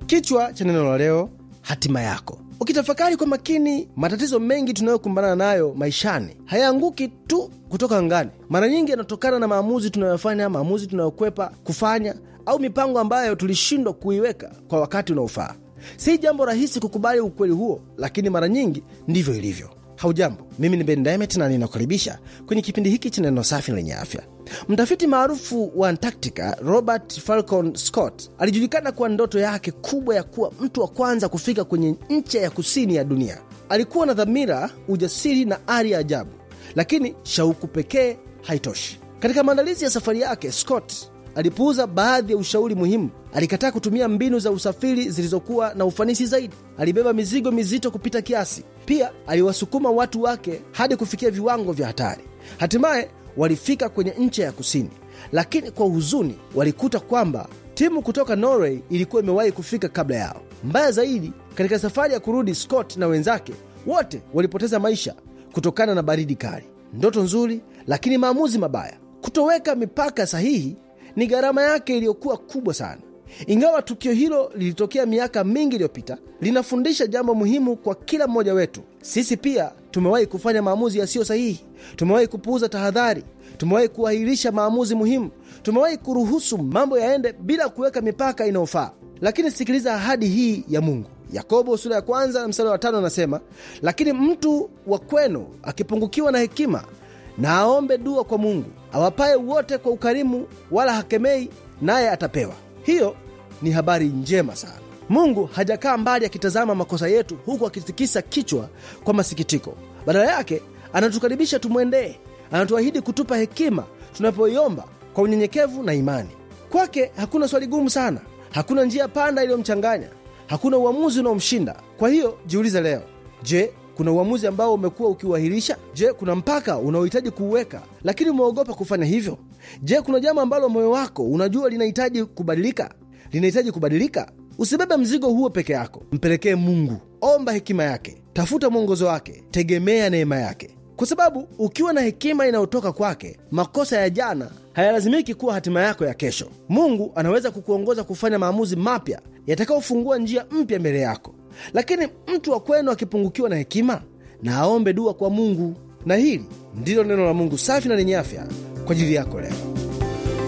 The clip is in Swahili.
Kichwa cha neno la leo, hatima yako. Ukitafakari kwa makini, matatizo mengi tunayokumbana nayo maishani hayaanguki tu kutoka angani. Mara nyingi yanatokana na maamuzi tunayofanya, maamuzi tunayokwepa kufanya, au mipango ambayo tulishindwa kuiweka kwa wakati unaofaa. Si jambo rahisi kukubali ukweli huo, lakini mara nyingi ndivyo ilivyo. Haujambo, mimi ni Ben Diamond na ninakukaribisha kwenye kipindi hiki cha neno safi lenye afya. Mtafiti maarufu wa Antarctica, Robert Falcon Scott, alijulikana kwa ndoto yake kubwa ya kuwa mtu wa kwanza kufika kwenye ncha ya kusini ya dunia. Alikuwa na dhamira, ujasiri na ari ya ajabu, lakini shauku pekee haitoshi. Katika maandalizi ya safari yake, Scott alipuuza baadhi ya ushauri muhimu. Alikataa kutumia mbinu za usafiri zilizokuwa na ufanisi zaidi. Alibeba mizigo mizito kupita kiasi. Pia aliwasukuma watu wake hadi kufikia viwango vya hatari. Hatimaye walifika kwenye ncha ya kusini, lakini kwa huzuni walikuta kwamba timu kutoka Norway ilikuwa imewahi kufika kabla yao. Mbaya zaidi, katika safari ya kurudi, Scott na wenzake wote walipoteza maisha kutokana na baridi kali. Ndoto nzuri, lakini maamuzi mabaya. Kutoweka mipaka sahihi ni gharama yake iliyokuwa kubwa sana. Ingawa tukio hilo lilitokea miaka mingi iliyopita, linafundisha jambo muhimu kwa kila mmoja wetu. Sisi pia tumewahi kufanya maamuzi yasiyo sahihi. Tumewahi kupuuza tahadhari. Tumewahi kuahirisha maamuzi muhimu. Tumewahi kuruhusu mambo yaende bila kuweka mipaka inayofaa. Lakini sikiliza ahadi hii ya Mungu. Yakobo sura ya 1 mstari wa 5 anasema, lakini mtu wa kwenu akipungukiwa na hekima, na aombe dua kwa Mungu, awapaye wote kwa ukarimu, wala hakemei, naye atapewa. Hiyo ni habari njema sana. Mungu hajakaa mbali akitazama makosa yetu huku akitikisa kichwa kwa masikitiko. Badala yake, anatukaribisha tumwendee. Anatuahidi kutupa hekima tunapoiomba kwa unyenyekevu na imani. Kwake hakuna swali gumu sana, hakuna njia panda iliyomchanganya, hakuna uamuzi unaomshinda. Kwa hiyo jiulize leo, je, kuna uamuzi ambao umekuwa ukiuahirisha? Je, kuna mpaka unaohitaji kuuweka lakini umeogopa kufanya hivyo? Je, kuna jambo ambalo moyo wako unajua linahitaji kubadilika? Usibebe mzigo huo peke yako. Mpelekee Mungu. Omba hekima yake. Tafuta mwongozo wake. Tegemea neema yake. Kwa sababu ukiwa na hekima inayotoka kwake, makosa ya jana hayalazimiki kuwa hatima yako ya kesho. Mungu anaweza kukuongoza kufanya maamuzi mapya yatakayofungua njia mpya mbele yako. Lakini mtu wa kwenu akipungukiwa na hekima, na aombe dua kwa Mungu. Na hili ndilo neno la Mungu safi na lenye afya kwa ajili yako leo.